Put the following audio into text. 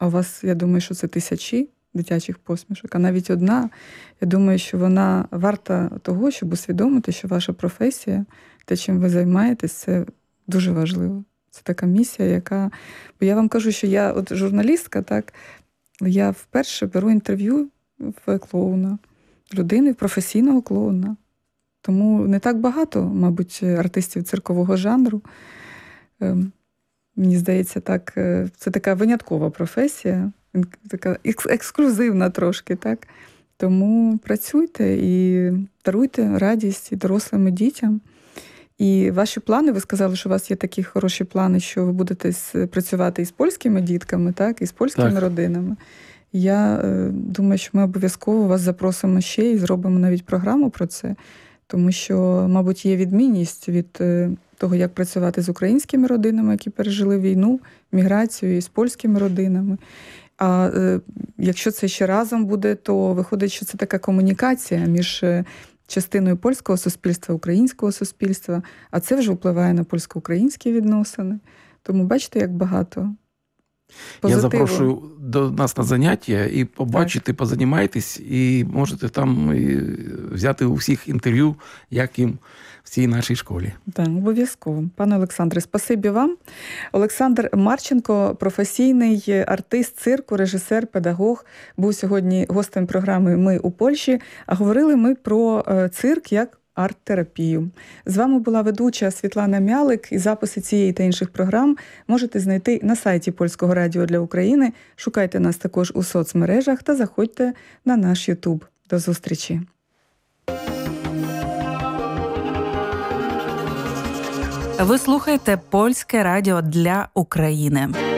а у вас, я думаю, що це тисячі дитячих посмішок, а навіть одна, я думаю, що вона варта того, щоб усвідомити, що ваша професія, те, чим ви займаєтесь, це дуже важливо. Це така місія, яка... Бо я вам кажу, що я от журналістка, так, я вперше беру інтерв'ю в клоуна, людини, професійного клоуна. Тому не так багато, мабуть, артистів циркового жанру. Мені здається, так, це така виняткова професія, така ексклюзивна трошки, так? Тому працюйте і даруйте радість і дорослим і дітям. І ваші плани, ви сказали, що у вас є такі хороші плани, що ви будете працювати із польськими дітками, так, і з польськими родинами. Я думаю, що ми обов'язково вас запросимо ще і зробимо навіть програму про це, тому що, мабуть, є відмінність від того, як працювати з українськими родинами, які пережили війну, міграцію, і з польськими родинами. А якщо це ще разом буде, то виходить, що це така комунікація між частиною польського суспільства, українського суспільства, а це вже впливає на польсько-українські відносини. Тому бачите, як багато позитиву. Я запрошую до нас на заняття і побачити, позанімайтесь, і можете там взяти у всіх інтерв'ю, як їм в цій нашій школі. Так, обов'язково. Пане Олександре, спасибі вам. Олександр Марченко, професійний артист цирку, режисер, педагог, був сьогодні гостем програми «Ми у Польщі», а говорили ми про цирк як арт-терапію. З вами була ведуча Світлана Мялик, і записи цієї та інших програм можете знайти на сайті Польського радіо для України. Шукайте нас також у соцмережах та заходьте на наш YouTube. До зустрічі! Ви слухаєте Польське радіо для України.